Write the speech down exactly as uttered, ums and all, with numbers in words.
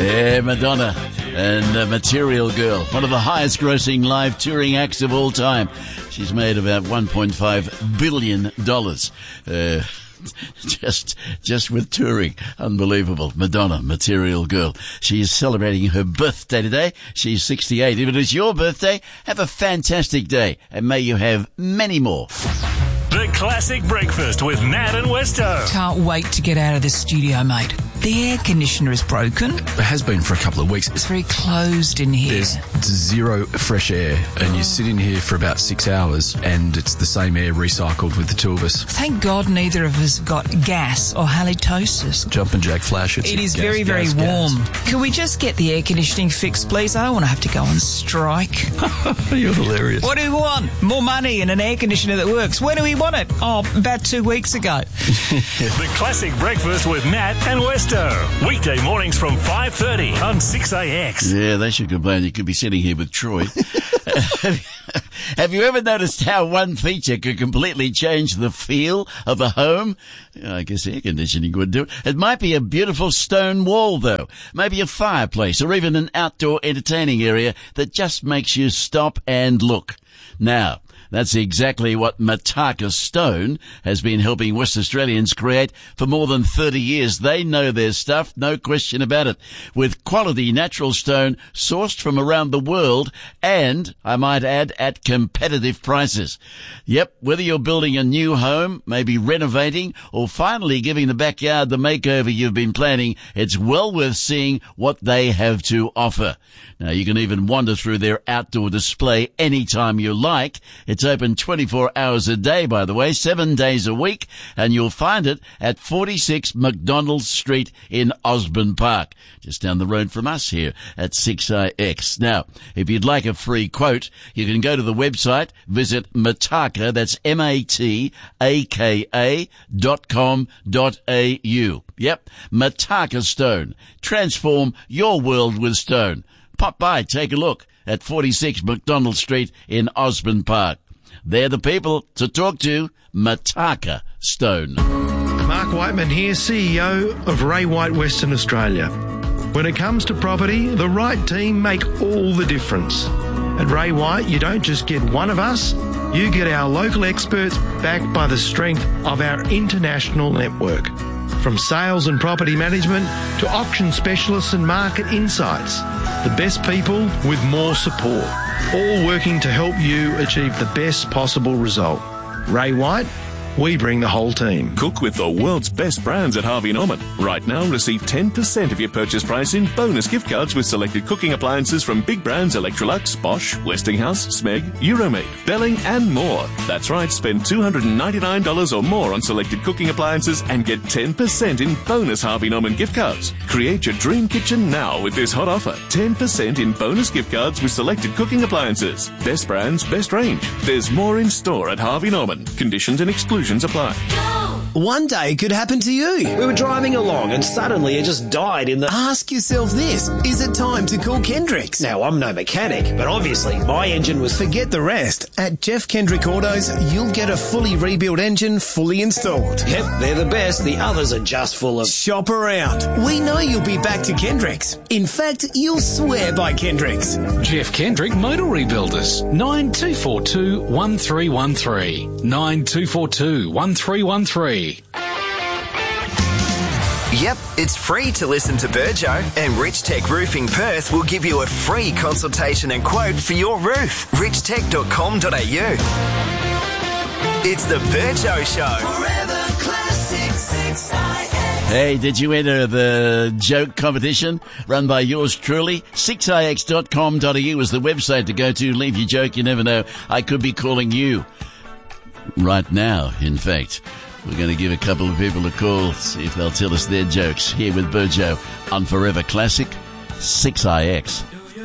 Yeah, Madonna and uh, Material Girl, one of the highest grossing live touring acts of all time. She's made about one point five billion dollars. Uh, just, just with touring. Unbelievable. Madonna, Material Girl. She's celebrating her birthday today. She's sixty-eight. If it is your birthday, have a fantastic day and may you have many more. The Classic Breakfast with Matt and Westo. Can't wait to get out of this studio, mate. The air conditioner is broken. It has been for a couple of weeks. It's very closed in here. There's zero fresh air, and you sit in here for about six hours, and it's the same air recycled with the two of us. Thank God neither of us got gas or halitosis. Jumping jack flash. It's it is gas, very, very gas, warm. Gas. Can we just get the air conditioning fixed, please? I don't want to have to go on strike. You're hilarious. What do we want? More money and an air conditioner that works. When do we want it? Oh, about two weeks ago. The Classic Breakfast with Matt and Westo. Weekday mornings from five thirty on six A X. Yeah, they should complain. You could be sitting here with Troy. Have you ever noticed how one feature could completely change the feel of a home? I guess air conditioning would do it. It might be a beautiful stone wall, though. Maybe a fireplace or even an outdoor entertaining area that just makes you stop and look. Now, that's exactly what Mataka Stone has been helping West Australians create for more than thirty years. They know their stuff, no question about it. With quality natural stone sourced from around the world and, I might add, at competitive prices. Yep, whether you're building a new home, maybe renovating, or finally giving the backyard the makeover you've been planning, it's well worth seeing what they have to offer. Now, you can even wander through their outdoor display anytime you like. It's open twenty-four hours a day, by the way, seven days a week, and you'll find it at forty-six McDonald Street in Osborne Park, just down the road from us here at six A X. Now, if you'd like a free quote, you can go to the website, visit Mataka, that's M A T A K A dot com dot A U. Yep, Mataka Stone. Transform your world with stone. Pop by, take a look at forty-six McDonald Street in Osborne Park. They're the people to talk to, Mataka Stone. Mark Whiteman here, C E O of Ray White Western Australia. When it comes to property, the right team make all the difference. At Ray White, you don't just get one of us, you get our local experts backed by the strength of our international network. From sales and property management to auction specialists and market insights, the best people with more support, all working to help you achieve the best possible result. Ray White, we bring the whole team. Cook with the world's best brands at Harvey Norman. Right now, receive ten percent of your purchase price in bonus gift cards with selected cooking appliances from big brands Electrolux, Bosch, Westinghouse, Smeg, Euromate, Belling and more. That's right, spend two hundred ninety-nine dollars or more on selected cooking appliances and get ten percent in bonus Harvey Norman gift cards. Create your dream kitchen now with this hot offer. ten percent in bonus gift cards with selected cooking appliances. Best brands, best range. There's more in store at Harvey Norman. Conditions and exclusions apply. One day it could happen to you. We were driving along and suddenly it just died in the... Ask yourself this, is it time to call Kendricks? Now, I'm no mechanic, but obviously my engine was... Forget the rest. At Jeff Kendrick Autos, you'll get a fully rebuilt engine fully installed. Yep, they're the best. The others are just full of... Shop around. We know you'll be back to Kendricks. In fact, you'll swear by Kendricks. Jeff Kendrick Motor Rebuilders. nine two four two, one three one three. nine two four two, one three one three. Yep, it's free to listen to Burjo, and Rich Tech Roofing Perth will give you a free consultation and quote for your roof. rich tech dot com dot a u. It's the Burjo Show. Forever Classic six I X. Hey, did you enter the joke competition run by yours truly? six i x dot com dot a u is the website to go to. Leave your joke. You never know. I could be calling you right now, in fact. We're going to give a couple of people a call, see if they'll tell us their jokes here with Burjo on Forever Classic six I X.